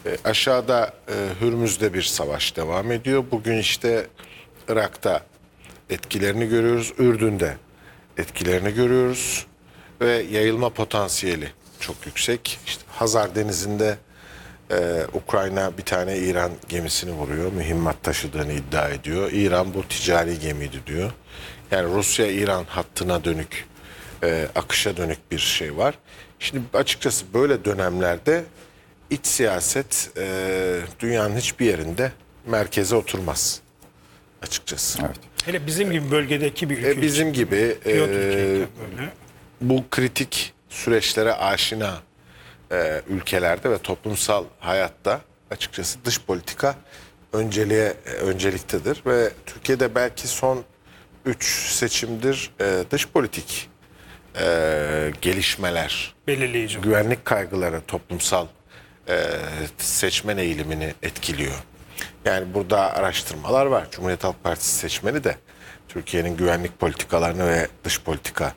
Aşağıda Hürmüz'de bir savaş devam ediyor. Bugün işte Irak'ta etkilerini görüyoruz. Ürdün'de etkilerini görüyoruz. Ve yayılma potansiyeli çok yüksek. İşte Hazar Denizi'nde Ukrayna bir tane İran gemisini vuruyor. Mühimmat taşıdığını iddia ediyor. İran bu ticari gemiydi diyor. Yani Rusya-İran hattına dönük, akışa dönük bir şey var. Şimdi açıkçası böyle dönemlerde iç siyaset dünyanın hiçbir yerinde merkeze oturmaz açıkçası. Evet. Hele bizim gibi bölgedeki bir ülke Bizim için, gibi pilot ülkeyken böyle. bu kritik süreçlere aşina ülkelerde ve toplumsal hayatta açıkçası dış politika önceliktedir ve Türkiye'de belki son 3 seçimdir dış politik gelişmeler, Belirleyici. güvenlik kaygıları toplumsal seçmen eğilimini etkiliyor. Yani burada araştırmalar var. Cumhuriyet Halk Partisi seçmeni de Türkiye'nin güvenlik politikalarını ve dış politika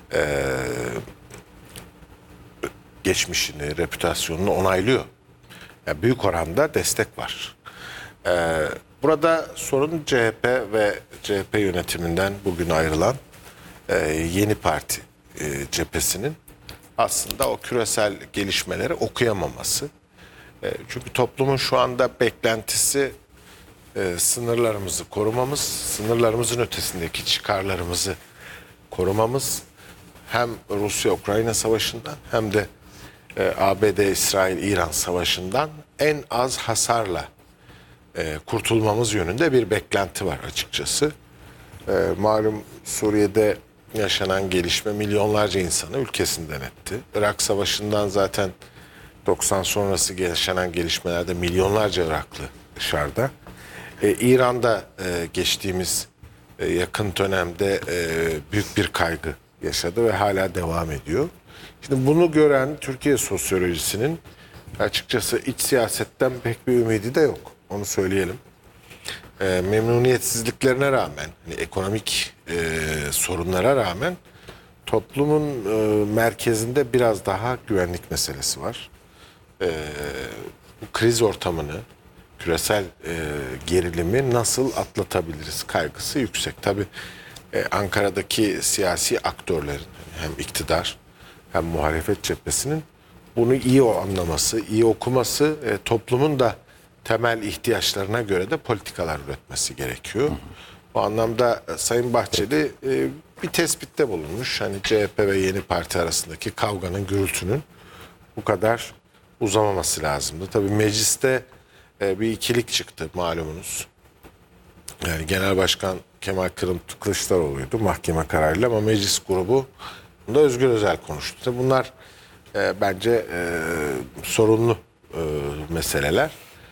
geçmişini, reputasyonunu onaylıyor. Yani büyük oranda destek var. Burada sorun CHP ve CHP yönetiminden bugün ayrılan yeni parti cephesinin aslında o küresel gelişmeleri okuyamaması. Çünkü toplumun şu anda beklentisi sınırlarımızı korumamız, sınırlarımızın ötesindeki çıkarlarımızı korumamız, hem Rusya-Ukrayna savaşından hem de ABD-İsrail-İran savaşından en az hasarla kurtulmamız yönünde bir beklenti var açıkçası. Malum Suriye'de yaşanan gelişme milyonlarca insanı ülkesinden etti. Irak Savaşı'ndan zaten 90 sonrası yaşanan gelişmelerde milyonlarca Iraklı dışarıda. İran'da geçtiğimiz yakın dönemde büyük bir kaygı yaşadı ve hala devam ediyor. Şimdi bunu gören Türkiye sosyolojisinin açıkçası iç siyasetten pek bir ümidi de yok. Onu söyleyelim. Memnuniyetsizliklerine rağmen, hani ekonomik sorunlara rağmen toplumun merkezinde biraz daha güvenlik meselesi var. Bu kriz ortamını, küresel gerilimi nasıl atlatabiliriz kaygısı yüksek. Tabii Ankara'daki siyasi aktörlerin hem iktidar hem muhalefet cephesinin bunu iyi anlaması, iyi okuması, toplumun da temel ihtiyaçlarına göre de politikalar üretmesi gerekiyor. Bu anlamda Sayın Bahçeli bir tespitte bulunmuş. Hani CHP ve yeni parti arasındaki kavganın, gürültünün bu kadar uzamaması lazımdı. Tabii mecliste bir ikilik çıktı malumunuz. Yani Genel Başkan Kemal Kılıçdaroğlu'ydu mahkeme kararıyla ama meclis grubu bunda Özgür Özel konuştu. Tabii bunlar bence sorunlu meseleler.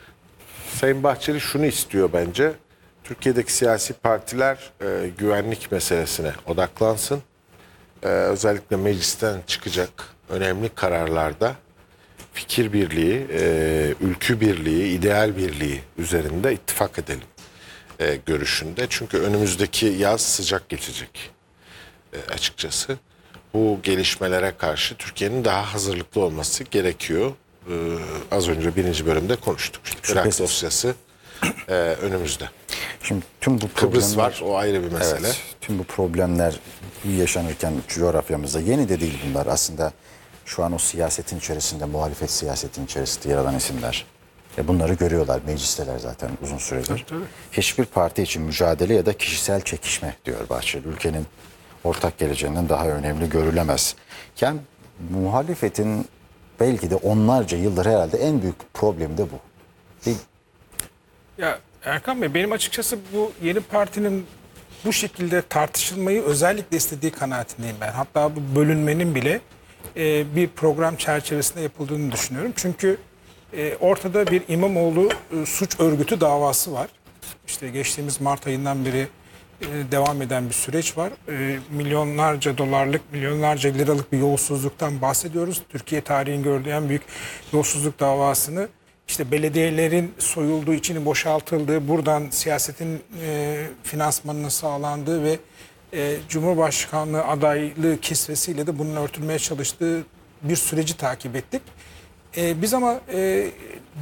Sayın Bahçeli şunu istiyor bence. Türkiye'deki siyasi partiler güvenlik meselesine odaklansın. Özellikle meclisten çıkacak önemli kararlarda fikir birliği, ülkü birliği, ideal birliği üzerinde ittifak edelim görüşünde. Çünkü önümüzdeki yaz sıcak geçecek açıkçası. Bu gelişmelere karşı Türkiye'nin daha hazırlıklı olması gerekiyor. Az önce birinci bölümde konuştuk. İşte Irak dosyası önümüzde. Şimdi tüm bu Kıbrıs var, o ayrı bir mesele. Evet, tüm bu problemler yaşanırken coğrafyamızda yeni de değil bunlar. Aslında şu an o siyasetin içerisinde, muhalefet siyasetin içerisinde yer alan isimler. Bunları görüyorlar, meclisteler zaten uzun süredir. Tabii. Hiçbir parti için mücadele ya da kişisel çekişme diyor Bahçeli. Ülkenin ortak geleceğinden daha önemli görülemez. Yani muhalefetin belki de onlarca yıldır herhalde en büyük problemi de bu. Değil. Ya Erkan Bey, benim açıkçası bu yeni partinin bu şekilde tartışılmayı özellikle istediği kanaatindeyim ben. Hatta bu bölünmenin bile bir program çerçevesinde yapıldığını düşünüyorum. Çünkü ortada bir İmamoğlu suç örgütü davası var. İşte geçtiğimiz Mart ayından beri devam eden bir süreç var. Milyonlarca dolarlık, milyonlarca liralık bir yolsuzluktan bahsediyoruz. Türkiye tarihinin gördüğü en büyük yolsuzluk davasını işte belediyelerin soyulduğu, içinin boşaltıldığı, buradan siyasetin finansmanının sağlandığı ve Cumhurbaşkanlığı adaylığı kisvesiyle de bunun örtülmeye çalıştığı bir süreci takip ettik. Biz ama